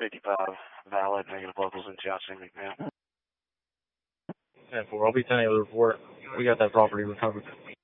55 valid, negative locals in Johnson McMahon. 10-4, I'll be 10 the report. We got that property recovered.